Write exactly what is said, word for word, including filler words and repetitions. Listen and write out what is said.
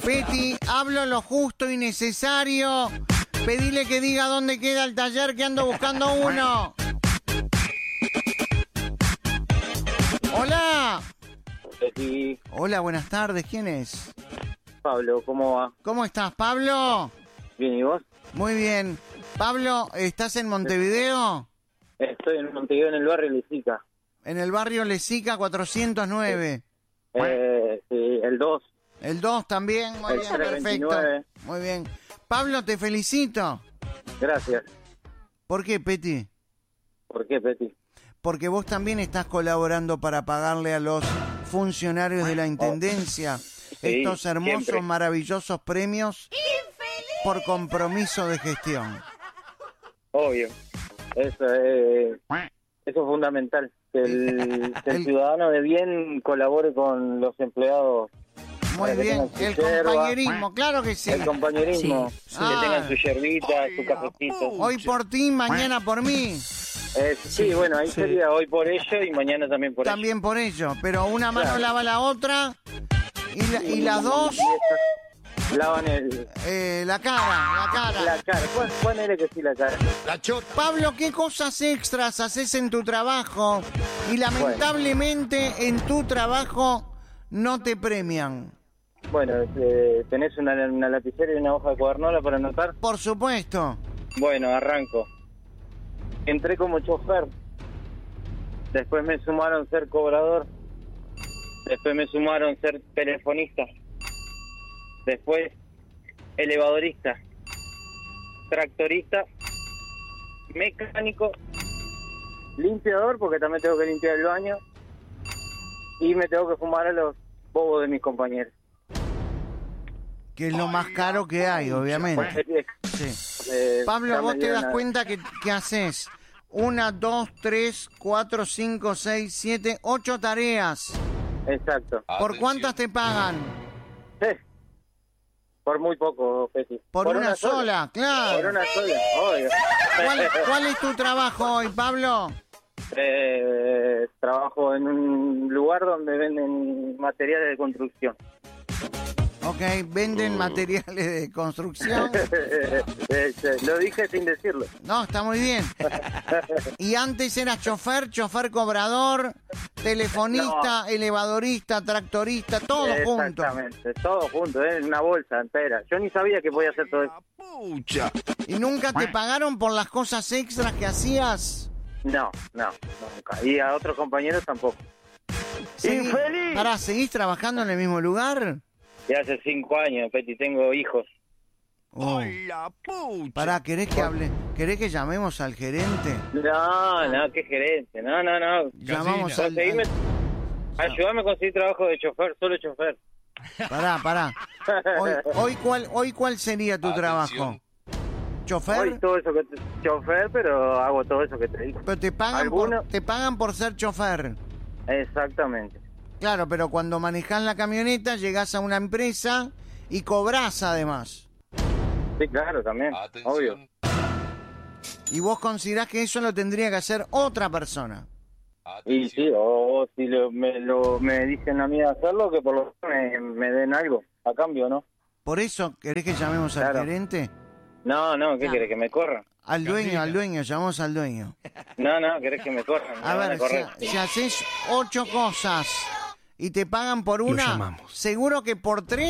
Peti, hablo lo justo y necesario. Pedile que diga dónde queda el taller, que ando buscando uno. Hola. Peti. Hola, buenas tardes. ¿Quién es? Pablo, ¿cómo va? ¿Cómo estás, Pablo? Bien, ¿y vos? Muy bien. Pablo, ¿estás en Montevideo? Estoy en Montevideo, en el barrio Lesica. En el barrio Lesica cuatrocientos nueve. Eh, sí, el dos. El dos también, muy El bien, trescientos perfecto. veintinueve. Muy bien. Pablo, te felicito. Gracias. ¿Por qué, Peti? ¿Por qué, Peti? Porque vos también estás colaborando para pagarle a los funcionarios de la Intendencia Sí, estos hermosos, siempre. maravillosos premios por compromiso de gestión. Obvio. Eso es, eso es fundamental. Que el, que el El- ciudadano de bien colabore con los empleados. Muy para que bien, tengan su el yerba. compañerismo, claro que sí. El compañerismo. Sí. Que Ah. tengan su yerbita, su cafecito. Hoy por ti, mañana por mí. Eh, sí, bueno, ahí sería hoy por ello y mañana también por ello. También por ello, pero una mano Claro. lava la otra y, la- y las dos Lavan el, eh, la cara, la cara. la cara. Pon- Ponele que sí la cara. Pablo, ¿qué cosas extras haces en tu trabajo y lamentablemente en tu trabajo no te premian? Bueno, eh, ¿tenés una, una lapicera y una hoja de cuadernola para anotar? Por supuesto. Bueno, arranco. Entré como chofer. Después me sumaron ser cobrador. Después me sumaron ser telefonista. Después elevadorista. Tractorista. Mecánico. Limpiador, porque también tengo que limpiar el baño. Y me tengo que fumar a los bobos de mis compañeros. Que es lo más caro que hay, obviamente. Sí. Eh, Pablo, ya vos me te dieron das a- cuenta que, que haces una, dos, tres, cuatro, cinco, seis, siete, ocho tareas. Exacto. ¿Por cuántas te pagan? Eh, Por muy poco, Peti. Por, una, sola, claro. Por una sola, obvio. ¿Cuál, cuál es tu trabajo hoy, Pablo? Eh, trabajo en un lugar donde venden materiales de construcción. Ok, venden materiales de construcción. Eh, eh, Lo dije sin decirlo. No, está muy bien. Y antes eras chofer, chofer cobrador, telefonista, elevadorista, tractorista, todo junto. Exactamente, todo junto, en una bolsa entera. Yo ni sabía que podía hacer todo eso. ¿Y nunca te pagaron por las cosas extras que hacías? No, no, nunca. Y a otros compañeros tampoco. Segui- ¡Infeliz! Pará, ¿seguís trabajando en el mismo lugar? Y hace cinco años, Peti, tengo hijos. Oh. Pará, ¿querés que hable? ¿Querés que llamemos al gerente? No, no, qué gerente. No, no, no. Llamamos al... Conseguime, al- ayúdame a conseguir trabajo de chofer, solo chofer. Pará, pará. Hoy, hoy, ¿cuál, hoy ¿cuál sería tu trabajo? ¿Chofer? Hoy todo eso que te, chofer, pero hago todo eso que te digo. Pero te pagan, por, ¿Alguno? te pagan por ser chofer. Exactamente. Claro, pero cuando manejás la camioneta llegás a una empresa y cobrás además. Sí, claro, también. Obvio. Y vos considerás que eso lo tendría que hacer otra persona. Y sí, o, o si lo, me, lo, me dicen a mí hacerlo, que por lo menos me, me den algo a cambio, ¿no? ¿Por eso querés que llamemos al Claro. gerente? No, no, ¿qué No. querés? ¿Que me corran? Al dueño, al dueño, llamamos al dueño. No, no, ¿querés que me corran? Me A van ver, correr. si, si haces ocho cosas y te pagan por una, seguro que por tres